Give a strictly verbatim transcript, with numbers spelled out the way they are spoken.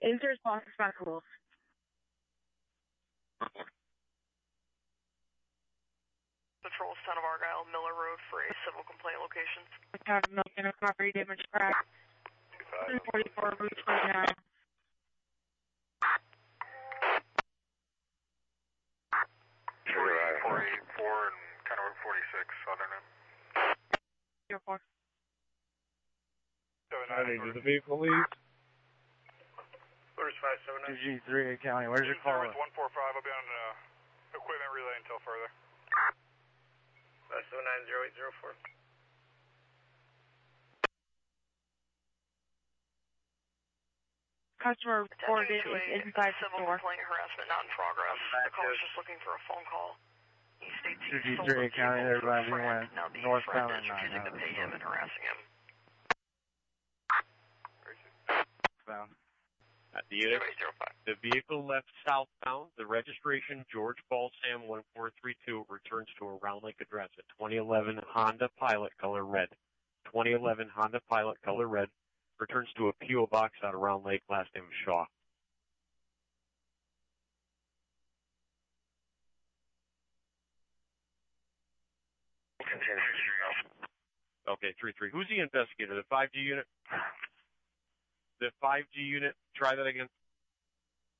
Is your response respectable? Patrol Town of Argyle, Miller Road for a civil complaint location. Town of Milton, a property damage crack. two forty-four, Route twenty-nine. four eighty-four and kind of forty-six, Southern end. zero four. Is the vehicle leave? Orders five seven nine. G three A County, where's your call? one four five, I'll be on uh, equipment relay until further. five seven nine zero eight zero four. Customer reported is inside the civil store. complaint harassment not in progress. The caller is just looking for a phone call. He states he G sold three A the County, vehicle to a everybody friend. went Now the northbound friend is and refusing to nine pay him and harassing him. Bound. At the unit, the vehicle left southbound. The registration, George Balsam one four three two, returns to a Round Lake address at twenty eleven Honda Pilot color red. twenty eleven Honda Pilot color red. Returns to a P O box out of Round Lake, last name Shaw. Okay, three three. Who's the investigator? The five G unit? The five G unit, try that again.